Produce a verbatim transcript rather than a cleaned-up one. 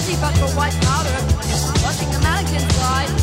but for white powder. Watching the mannequin slide.